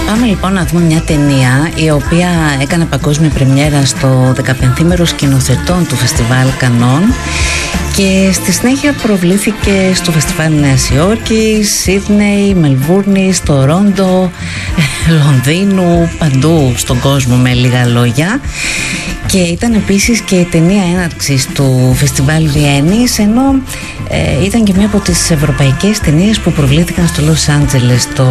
Πάμε λοιπόν να δούμε μια ταινία η οποία έκανε παγκόσμια πρεμιέρα στο 15μέρο σκηνοθετών του Φεστιβάλ Κανών και στη συνέχεια προβλήθηκε στο Φεστιβάλ Νέας Υόρκης, Σίδνεϊ, Μελβούρνης, Τορόντο, Λονδίνου, παντού στον κόσμο με λίγα λόγια. Και ήταν επίσης και η ταινία έναρξης του Φεστιβάλ Βιέννης, ενώ ήταν και μια από τις ευρωπαϊκές ταινίες που προβλήθηκαν στο Λος Άντζελες, το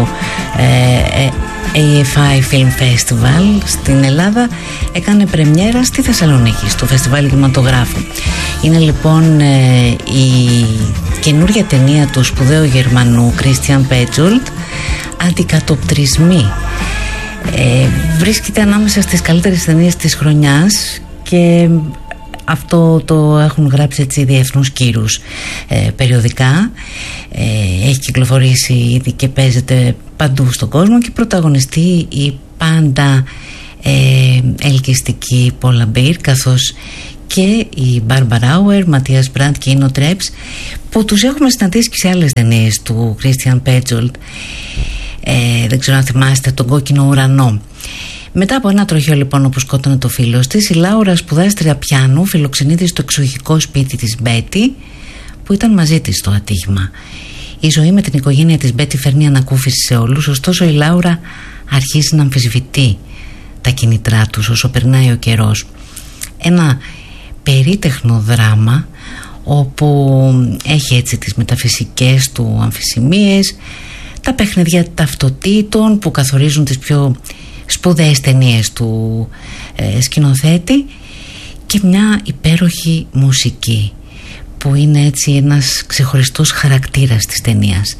AFI Film Festival. Στην Ελλάδα έκανε πρεμιέρα στη Θεσσαλονίκη, στο Φεστιβάλ Κινηματογράφου. Είναι λοιπόν η καινούργια ταινία του σπουδαίου Γερμανού Christian Petzold, «Αντικατοπτρισμοί». Βρίσκεται ανάμεσα στις καλύτερες ταινίες της χρονιάς και αυτό το έχουν γράψει έτσι διεθνούς κύρους περιοδικά. Έχει κυκλοφορήσει ήδη και παίζεται παντού στον κόσμο και πρωταγωνιστεί η πάντα ελκυστική Πόλα Μπίρ, καθώς και η Μπάρμπαρα Άουερ, Ματίας Μπραντ και Ίνο Τρέψ, που τους έχουμε συναντήσει και σε άλλες ταινίες του Christian Petzold. Δεν ξέρω αν θυμάστε τον Κόκκινο Ουρανό. Μετά από ένα τροχαίο λοιπόν όπου σκότωνε το φίλος της, η Λάουρα, σπουδάστρια πιάνου, φιλοξενείται στο εξοχικό σπίτι της Μπέτι, που ήταν μαζί της στο ατύχημα. Η ζωή με την οικογένεια της Μπέτι φέρνει ανακούφιση σε όλους, ωστόσο η Λάουρα αρχίζει να αμφισβητεί τα κίνητρά τους όσο περνάει ο καιρός. Ένα περίτεχνο δράμα όπου έχει έτσι τις μεταφυσικές του αμφισημίες, τα παιχνιδιά ταυτοτήτων που καθορίζουν τις πιο σπουδαίες ταινίες του σκηνοθέτη και μια υπέροχη μουσική που είναι έτσι ένας ξεχωριστός χαρακτήρας της ταινίας.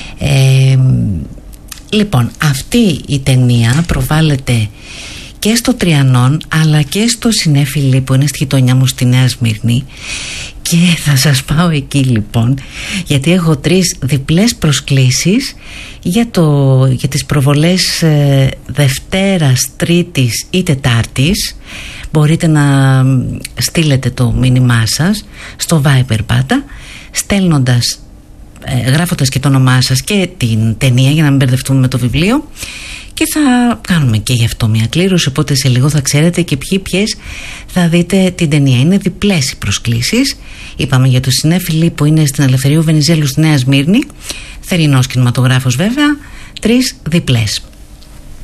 Λοιπόν, αυτή η ταινία προβάλλεται και στο Τριανόν αλλά και στο Συνέφιλι που είναι στη γειτονιά μου στη Νέα Σμύρνη, και θα σας πάω εκεί λοιπόν γιατί έχω 3 διπλές προσκλήσεις για τις προβολές Δευτέρας, Τρίτης ή Τετάρτης. Μπορείτε να στείλετε το μήνυμά σας στο Viber πάντα, γράφοντας και το όνομά σας και την ταινία για να μην μπερδευτούμε με το βιβλίο, και θα κάνουμε και γι' αυτό μια κλήρωση, οπότε σε λίγο θα ξέρετε και ποιες θα δείτε την ταινία. Είναι διπλές οι προσκλήσεις. Είπαμε για το Συνέφιλι που είναι στην Ελευθερίου Βενιζέλου στη Νέα Σμύρνη, θερινός κινηματογράφος βέβαια, 3 διπλές.